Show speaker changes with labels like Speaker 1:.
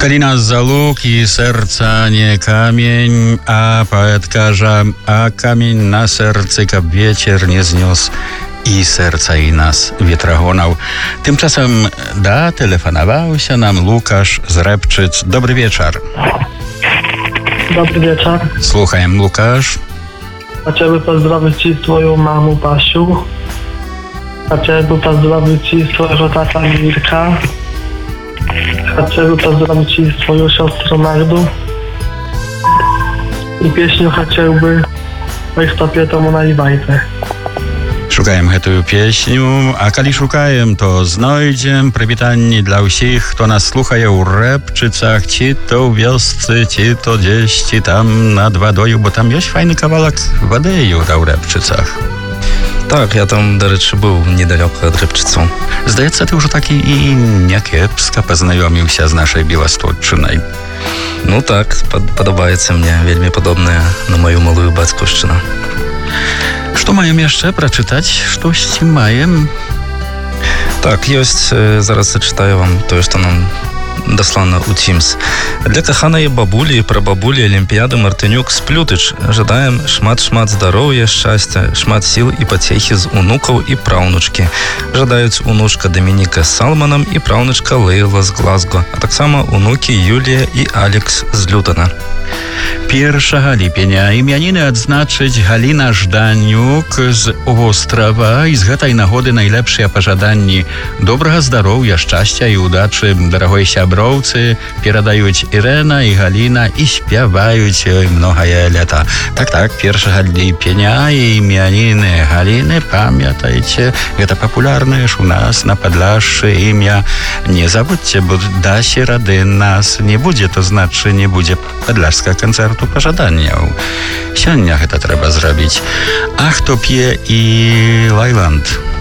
Speaker 1: Kalina z zaluki, serca nie kamień, a poet każe, a kamień na serce, kab wiecier nie zniósł i serca i nas wietrachonał. Tymczasem telefonował się nam Łukasz z Repczyc. Dobry wieczór.
Speaker 2: Dobry wieczór.
Speaker 1: Słuchaj, Łukasz.
Speaker 2: Chciałbym pozdrowić Ci swoją mamę Basiu. Chciałbym pozdrowić Ci swojego tata Mirka. Chciałbym pozdrowić Ci swoją siostrę Magdu. I pieśnię chciałbym moich tapietom naливайте.
Speaker 1: Шукаем гэтую песню, а калі шукаем, то знойдзем прывітанні для ўсіх, хто нас слухае ў Рэпчыцах, ці то ў вёсцы, ці то дзесьці там над вадою, бо там ёсць файны кавалак вады ў Рэпчыцах.
Speaker 3: Так, я там, до речі, був недалеко від Рибчицу.
Speaker 1: Здається, ти вже так і някепска познайомився з нашою Білосточчиною.
Speaker 3: Ну так, подобається мені, вельми подобне на мою малую батьківщину.
Speaker 1: Що маємо ще прочитати? Щось маємо?
Speaker 3: Так, есть, зараз зачитаю вам то, що нам дослано у Teams. Для каханої бабулі і прабабулі Олімпіади Мартинюк з Плютыч жадаем шмат-шмат здароўя, шчасця, шмат сіл і пацехі з унукаў і праўнучкі. Жадаюць унучка Дамініка з Салманам і праўнучка Лейла з Глазго, а таксама унукі Юлія і Алекс з Лютана.
Speaker 1: 1 ліпеня імяніны адзначыць Галіна Жданюк з Острава, і з гэтай нагоды найлепшыя пажаданні добрага здароўя, шчасця і удачы дарагой сяброўцы перадаюць Ірена і Галіна і спяваюць многае лета. Так, 1 ліпеня імяніны Галіны, памятайце, гэта папулярнае ж у нас на Падляшшы імя. Не забудьце, бо да серады нас не будзе, то значы не будзе падляшскага канцэрту пажаданняў. Сёння гэта трэба зрабіць. А хто п'е і Лайланд?